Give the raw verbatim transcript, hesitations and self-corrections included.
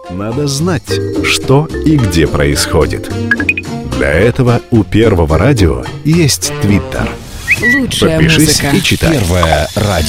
Надо знать, что и где происходит. Для этого у Первого радио есть Твиттер. Лучшая Подпишись музыка. и читай. Первое радио.